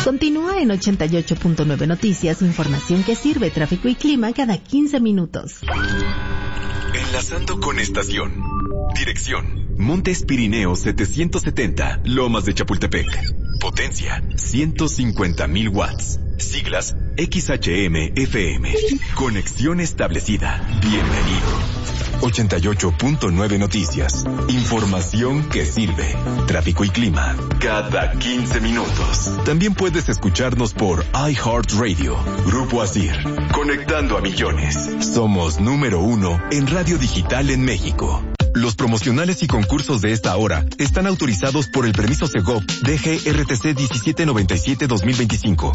Continúa en 88.9 Noticias, información que sirve, tráfico y clima cada 15 minutos. Enlazando con estación. Dirección: Montes Pirineos 770, Lomas de Chapultepec. Potencia: 150,000 watts. Siglas: XHM-FM. Conexión establecida. Bienvenido. 88.9 Noticias. Información que sirve. Tráfico y clima cada 15 minutos. También puedes escucharnos por iHeartRadio. Grupo Asir. Conectando a millones. Somos número 1 en radio digital en México. Los promocionales y concursos de esta hora están autorizados por el permiso Segov DGRTC 1797-2025.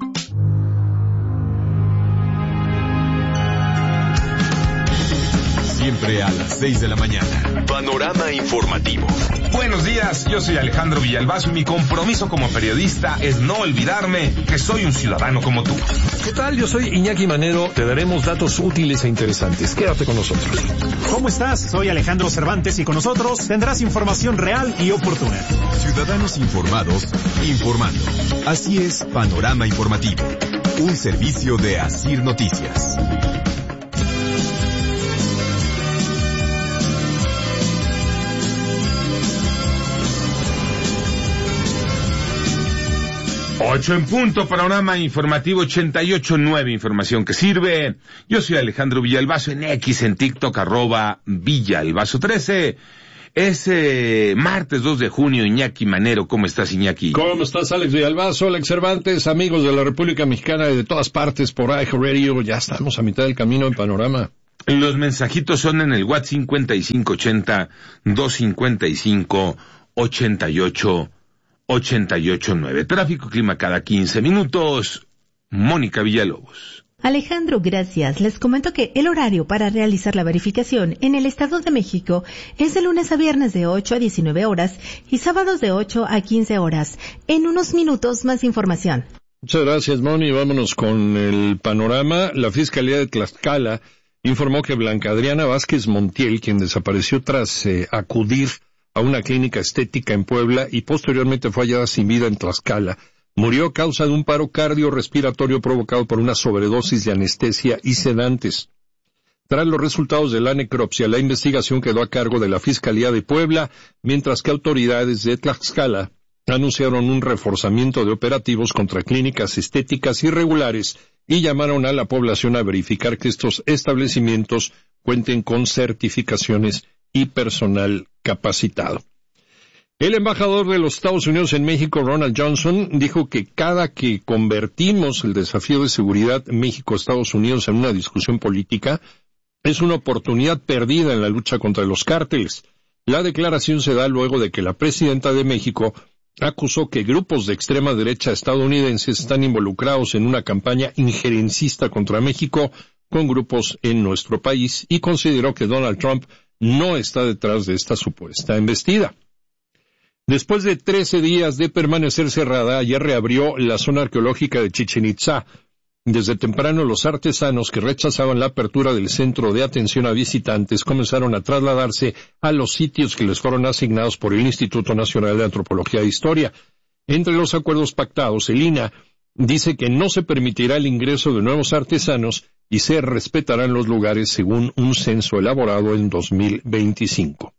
Siempre a las 6 de la mañana. Panorama informativo. Buenos días, yo soy Alejandro Villalbazo y mi compromiso como periodista es no olvidarme que soy un ciudadano como tú. ¿Qué tal? Yo soy Iñaki Manero. Te daremos datos útiles e interesantes. Quédate con nosotros. ¿Cómo estás? Soy Alejandro Cervantes y con nosotros tendrás información real y oportuna. Ciudadanos informados, informando. Así es, Panorama Informativo. Un servicio de Asir Noticias. Ocho en punto, Panorama Informativo 88.9, información que sirve. Yo soy Alejandro Villalbazo en X, en TikTok, @Villalbazo13. Es martes 2 de junio, Iñaki Manero. ¿Cómo estás, Iñaki? ¿Cómo estás, Alex Villalbazo, Alex Cervantes, amigos de la República Mexicana y de todas partes por iHeartRadio? Ya estamos a mitad del camino en Panorama. Los mensajitos son en el WhatsApp 5580-255-8889. Tráfico, clima cada 15 minutos. Mónica Villalobos. Alejandro, gracias. Les comento que el horario para realizar la verificación en el Estado de México es de lunes a viernes de 8 a 19 horas y sábados de 8 a 15 horas. En unos minutos, más información. Muchas gracias, Moni. Vámonos con el panorama. La Fiscalía de Tlaxcala informó que Blanca Adriana Vázquez Montiel, quien desapareció tras acudir a una clínica estética en Puebla y posteriormente fue hallada sin vida en Tlaxcala, murió a causa de un paro cardiorrespiratorio provocado por una sobredosis de anestesia y sedantes. Tras los resultados de la necropsia, la investigación quedó a cargo de la Fiscalía de Puebla, mientras que autoridades de Tlaxcala anunciaron un reforzamiento de operativos contra clínicas estéticas irregulares y llamaron a la población a verificar que estos establecimientos cuenten con certificaciones y personal capacitado. El embajador de los Estados Unidos en México, Ronald Johnson, dijo que cada que convertimos el desafío de seguridad México-Estados Unidos en una discusión política, es una oportunidad perdida en la lucha contra los cárteles. La declaración se da luego de que la presidenta de México acusó que grupos de extrema derecha estadounidenses están involucrados en una campaña injerencista contra México con grupos en nuestro país y consideró que Donald Trump no está detrás de esta supuesta embestida. Después de 13 días de permanecer cerrada, ayer reabrió la zona arqueológica de Chichén Itzá. Desde temprano, los artesanos que rechazaban la apertura del centro de atención a visitantes comenzaron a trasladarse a los sitios que les fueron asignados por el Instituto Nacional de Antropología e Historia. Entre los acuerdos pactados, el INAH dice que no se permitirá el ingreso de nuevos artesanos y se respetarán los lugares según un censo elaborado en 2025.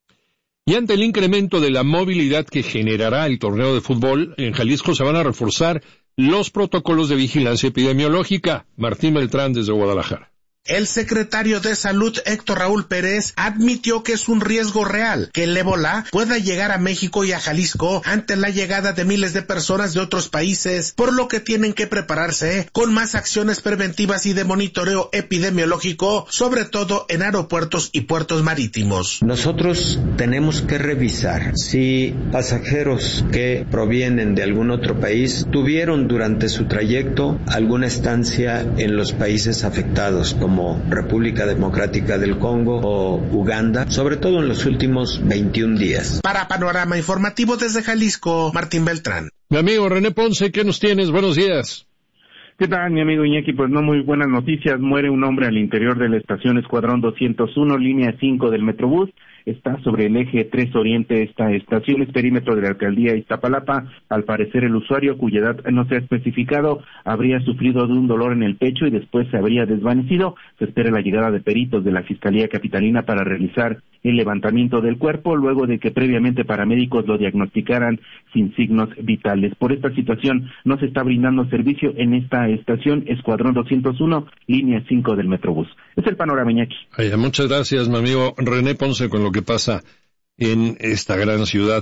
Y ante el incremento de la movilidad que generará el torneo de fútbol, en Jalisco se van a reforzar los protocolos de vigilancia epidemiológica. Martín Beltrán desde Guadalajara. El secretario de Salud, Héctor Raúl Pérez, admitió que es un riesgo real que el ébola pueda llegar a México y a Jalisco ante la llegada de miles de personas de otros países, por lo que tienen que prepararse con más acciones preventivas y de monitoreo epidemiológico, sobre todo en aeropuertos y puertos marítimos. Nosotros tenemos que revisar si pasajeros que provienen de algún otro país tuvieron durante su trayecto alguna estancia en los países afectados, como República Democrática del Congo o Uganda, sobre todo en los últimos 21 días. Para Panorama Informativo desde Jalisco, Martín Beltrán. Mi amigo René Ponce, ¿qué nos tienes? Buenos días. ¿Qué tal, mi amigo Iñaki? Pues no muy buenas noticias. Muere un hombre al interior de la estación Escuadrón 201, línea 5 del Metrobús. está sobre el eje 3 Oriente. Esta estación es perímetro de la alcaldía Iztapalapa. Al parecer el usuario, cuya edad no se ha especificado, habría sufrido de un dolor en el pecho y después se habría desvanecido. Se espera la llegada de peritos de la Fiscalía Capitalina para realizar el levantamiento del cuerpo, luego de que previamente paramédicos lo diagnosticaran sin signos vitales. Por esta situación no se está brindando servicio en esta estación Escuadrón 201, línea 5 del Metrobús. Es el panorama, Iñaki. Muchas gracias, mi amigo René Ponce, con lo que pasa en esta gran ciudad.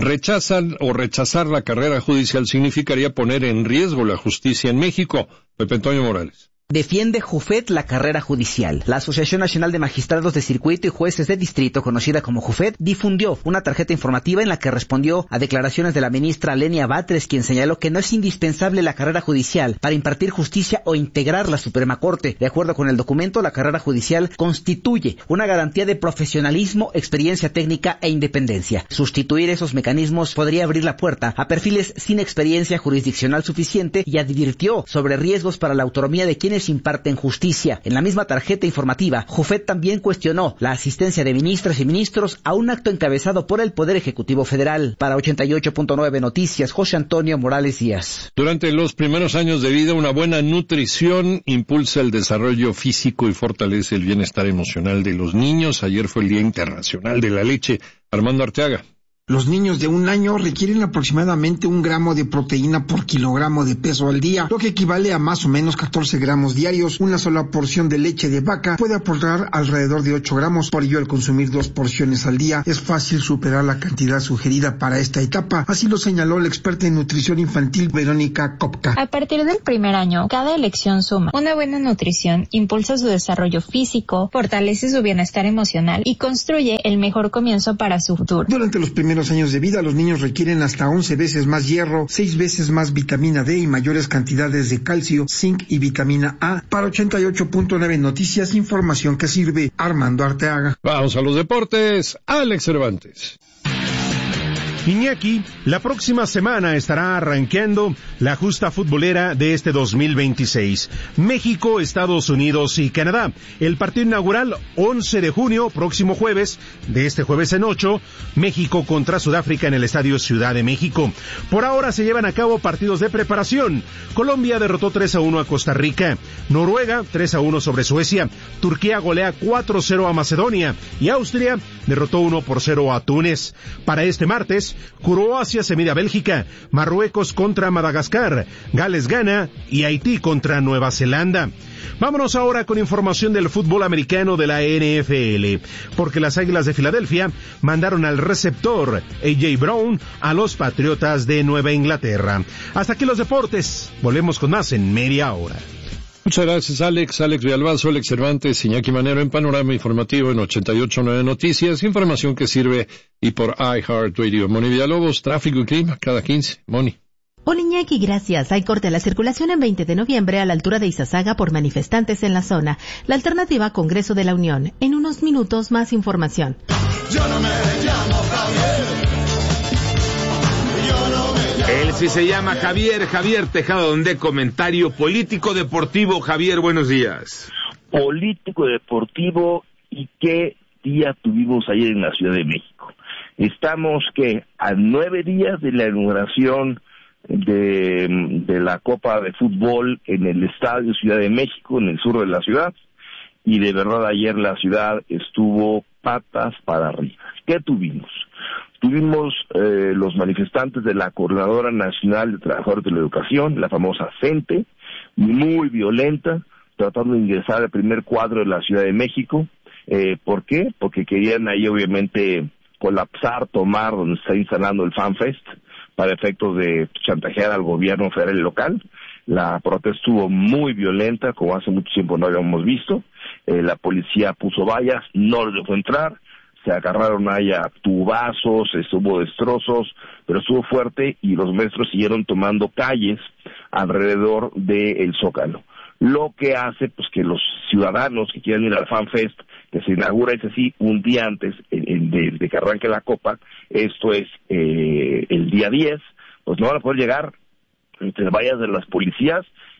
Rechazar la carrera judicial significaría poner en riesgo la justicia en México. Pepe Antonio Morales. Defiende JUFED la carrera judicial. La Asociación Nacional de Magistrados de Circuito y Jueces de Distrito, conocida como JUFED, difundió una tarjeta informativa en la que respondió a declaraciones de la ministra Lenia Batres, quien señaló que no es indispensable la carrera judicial para impartir justicia o integrar la Suprema Corte. De acuerdo con el documento, la carrera judicial constituye una garantía de profesionalismo, experiencia técnica e independencia. Sustituir esos mecanismos podría abrir la puerta a perfiles sin experiencia jurisdiccional suficiente y advirtió sobre riesgos para la autonomía de quienes imparten justicia. En la misma tarjeta informativa, JUFED también cuestionó la asistencia de ministras y ministros a un acto encabezado por el Poder Ejecutivo Federal. Para 88.9 Noticias, José Antonio Morales Díaz. Durante los primeros años de vida, una buena nutrición impulsa el desarrollo físico y fortalece el bienestar emocional de los niños. Ayer fue el Día Internacional de la Leche. Armando Arteaga. Los niños de 1 año requieren aproximadamente 1 gramo de proteína por kilogramo de peso al día, lo que equivale a más o menos 14 gramos diarios. Una sola porción de leche de vaca puede aportar alrededor de 8 gramos, por ello al consumir 2 porciones al día es fácil superar la cantidad sugerida para esta etapa, así lo señaló la experta en nutrición infantil Verónica Kopka. A partir del primer año, cada elección suma. Una buena nutrición impulsa su desarrollo físico, fortalece su bienestar emocional y construye el mejor comienzo para su futuro. Durante los primeros años de vida, los niños requieren hasta 11 veces más hierro, 6 veces más vitamina D y mayores cantidades de calcio, zinc y vitamina A. Para 88.9 Noticias, información que sirve. Armando Arteaga. Vamos a los deportes. Alex Cervantes. Iñaki, la próxima semana estará arranqueando la justa futbolera de este 2026. México, Estados Unidos y Canadá. El partido inaugural, 11 de junio, próximo jueves, de este jueves en 8, México contra Sudáfrica en el Estadio Ciudad de México. Por ahora se llevan a cabo partidos de preparación. Colombia derrotó 3-1 a Costa Rica. Noruega, 3-1 sobre Suecia. Turquía golea 4-0 a Macedonia. Y Austria derrotó 1-0 a Túnez. Para este martes, Croacia se mide a Bélgica, Marruecos contra Madagascar, Gales gana y Haití contra Nueva Zelanda. Vámonos ahora con información del fútbol americano de la NFL, porque las Águilas de Filadelfia mandaron al receptor A.J. Brown a los Patriotas de Nueva Inglaterra. Hasta aquí los deportes, volvemos con más en media hora. Muchas gracias, Alex Villalbazo, Alex Cervantes, Iñaki Manero en Panorama Informativo en 88.9 Noticias, información que sirve y por iHeartRadio. Moni Villalobos, tráfico y clima, cada 15. Moni. Hola Iñaki, gracias. Hay corte a la circulación en 20 de noviembre a la altura de Izazaga por manifestantes en la zona. La alternativa, Congreso de la Unión. En unos minutos, más información. Yo no me llamo Javier. Él sí se llama Javier Tejada, donde comentario político deportivo. Javier, buenos días. Político deportivo, y qué día tuvimos ayer en la Ciudad de México. Estamos a 9 días de la inauguración de la Copa de Fútbol en el Estadio Ciudad de México, en el sur de la ciudad, y de verdad ayer la ciudad estuvo patas para arriba. ¿Qué tuvimos? Tuvimos los manifestantes de la Coordinadora Nacional de Trabajadores de la Educación, la famosa CENTE, muy violenta, tratando de ingresar al primer cuadro de la Ciudad de México. ¿Por qué? Porque querían ahí obviamente colapsar, tomar donde está instalando el FanFest, para efectos de chantajear al gobierno federal y local. La protesta estuvo muy violenta, como hace mucho tiempo no habíamos visto. La policía puso vallas, no les dejó entrar. Se agarraron ahí a tubazos, hubo destrozos, pero estuvo fuerte y los maestros siguieron tomando calles alrededor del Zócalo. Lo que hace pues que los ciudadanos que quieran ir al FanFest, que se inaugura ese sí un día antes de que arranque la Copa, esto es el día 10, pues no van a poder llegar entre vallas de las policías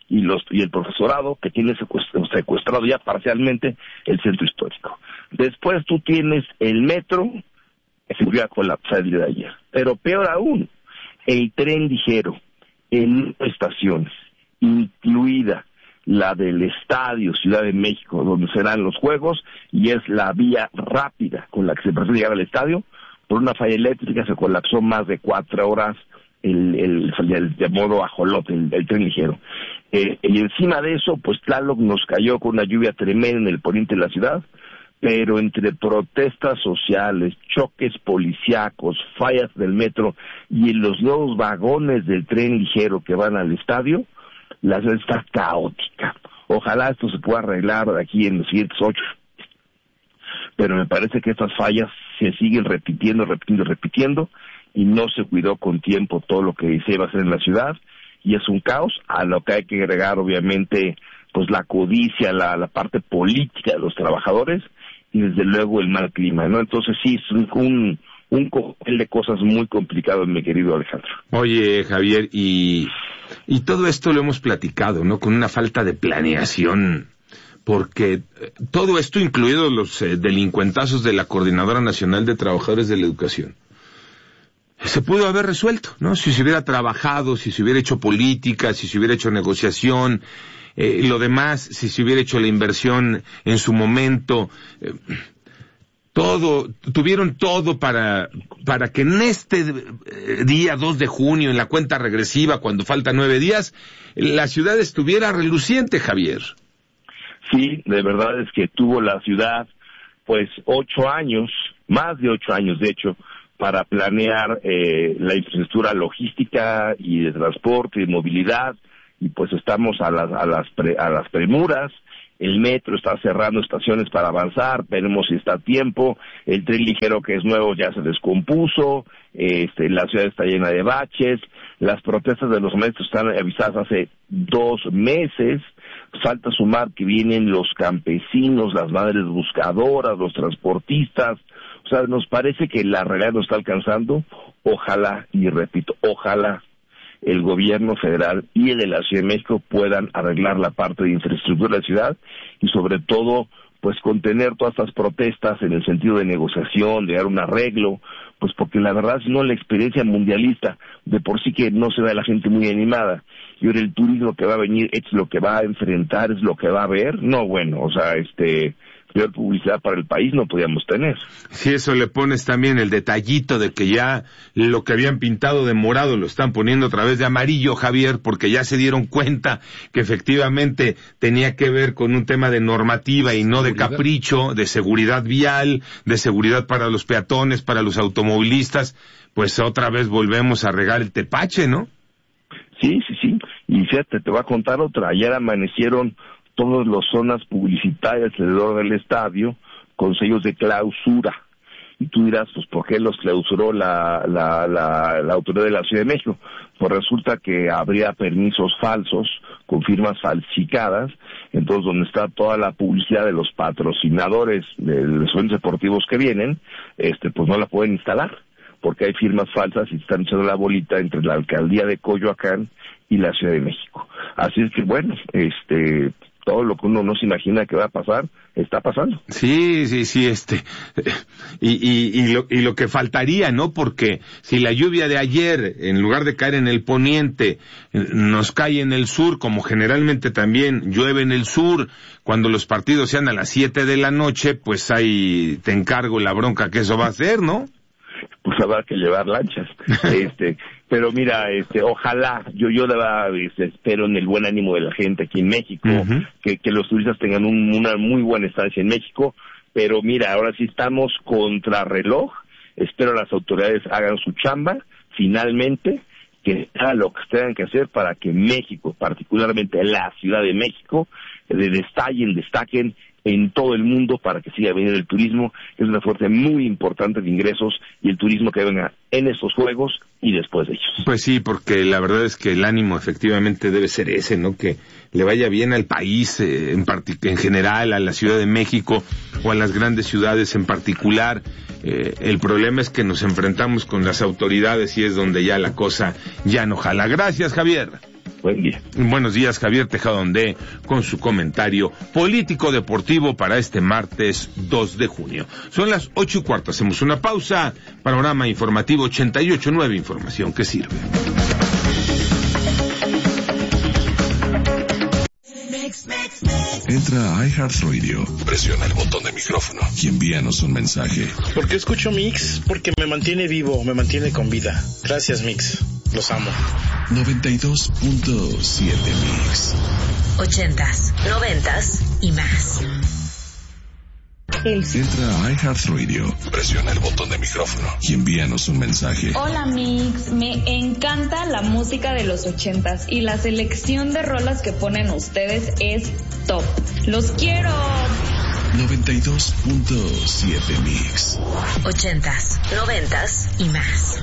y el profesorado que tiene secuestrado ya parcialmente el centro histórico. Después tú tienes el metro, que se volvió a colapsar el día de ayer. Pero peor aún, el tren ligero en estaciones, incluida la del Estadio Ciudad de México, donde serán los juegos, y es la vía rápida con la que se pretende llegar al estadio. Por una falla eléctrica se colapsó más de 4 horas el de modo ajolote, el tren ligero. Y encima de eso, pues Tlaloc nos cayó con una lluvia tremenda en el poniente de la ciudad, pero entre protestas sociales, choques policíacos, fallas del metro y en los nuevos vagones del tren ligero que van al estadio, la ciudad está caótica. Ojalá esto se pueda arreglar de aquí en los siguientes 8. Pero me parece que estas fallas se siguen repitiendo, y no se cuidó con tiempo todo lo que se iba a hacer en la ciudad, y es un caos, a lo que hay que agregar obviamente pues la codicia, la parte política de los trabajadores, y desde luego el mal clima, ¿no? Entonces sí, es un cóctel de cosas muy complicado, mi querido Alejandro. Oye, Javier, y todo esto lo hemos platicado, ¿no? Con una falta de planeación, porque todo esto, incluidos los delincuentazos de la Coordinadora Nacional de Trabajadores de la Educación, se pudo haber resuelto, ¿no? Si se hubiera trabajado, si se hubiera hecho política, si se hubiera hecho negociación, lo demás, si se hubiera hecho la inversión en su momento, tuvieron todo para que en este día 2 de junio, en la cuenta regresiva, cuando faltan 9 días, la ciudad estuviera reluciente, Javier. Sí, de verdad es que tuvo la ciudad, pues 8 años, más de 8 años de hecho, para planear la infraestructura logística y de transporte y movilidad, y pues estamos a las premuras. El metro está cerrando estaciones para avanzar, veremos si está a tiempo. El tren ligero, que es nuevo, ya se descompuso. La ciudad está llena de baches. Las protestas de los maestros están avisadas hace 2 meses. Falta sumar que vienen los campesinos, las madres buscadoras, los transportistas. O sea, nos parece que la realidad nos está alcanzando. Ojalá, y repito, ojalá el gobierno federal y el de la Ciudad de México puedan arreglar la parte de infraestructura de la ciudad y sobre todo pues contener todas estas protestas en el sentido de negociación, de dar un arreglo, pues porque la verdad si no la experiencia mundialista de por sí que no se ve a la gente muy animada, y ahora el turismo que va a venir es lo que va a enfrentar, es lo que va a ver, no bueno, o sea, peor publicidad para el país no podíamos tener. Si eso le pones también el detallito de que ya lo que habían pintado de morado lo están poniendo otra vez de amarillo, Javier, porque ya se dieron cuenta que efectivamente tenía que ver con un tema de normativa y no de capricho, de seguridad vial, de seguridad para los peatones, para los automovilistas, pues otra vez volvemos a regar el tepache, ¿no? Sí, y fíjate, te voy a contar otra. Ayer amanecieron todas las zonas publicitarias alrededor del estadio con sellos de clausura. Y tú dirás, pues, ¿por qué los clausuró la autoridad de la Ciudad de México? Pues resulta que habría permisos falsos, con firmas falsificadas, entonces donde está toda la publicidad de los patrocinadores de los eventos deportivos que vienen, pues no la pueden instalar, porque hay firmas falsas y están echando la bolita entre la alcaldía de Coyoacán y la Ciudad de México. Así es que bueno, todo lo que uno no se imagina que va a pasar, está pasando. Sí, y lo que faltaría, ¿no? Porque si la lluvia de ayer, en lugar de caer en el poniente, nos cae en el sur, como generalmente también llueve en el sur, cuando los partidos sean a las 7 de la noche, pues ahí te encargo la bronca que eso va a hacer, ¿no? Pues habrá que llevar lanchas. Pero mira, ojalá, yo de verdad espero en el buen ánimo de la gente aquí en México, que los turistas tengan una muy buena estancia en México, pero mira, ahora sí estamos contrarreloj, espero las autoridades hagan su chamba, finalmente, que hagan lo que tengan que hacer para que México, particularmente la Ciudad de México, destaquen en todo el mundo para que siga viniendo el turismo, que es una fuente muy importante de ingresos, y el turismo que venga en estos juegos y después de ellos. Pues sí, porque la verdad es que el ánimo efectivamente debe ser ese, ¿no? Que le vaya bien al país en general, a la Ciudad de México o a las grandes ciudades en particular. El problema es que nos enfrentamos con las autoridades y es donde ya la cosa ya no jala. Gracias, Javier. Buen día. Buenos días, Javier Tejadondé, con su comentario político-deportivo para este martes 2 de junio. Son las 8:15, hacemos una pausa. Panorama informativo 88.9, información que sirve. Entra a iHeartRadio, presiona el botón de micrófono y envíanos un mensaje. ¿Por qué escucho Mix? Porque me mantiene vivo, me mantiene con vida. Gracias, Mix. Los amo. 92.7 Mix. 80s, 90s y más. Entra a iHeartRadio, presiona el botón de micrófono y envíanos un mensaje. Hola Mix, me encanta la música de los 80s y la selección de rolas que ponen ustedes es top. ¡Los quiero! 92.7 Mix. 80s, 90s y más.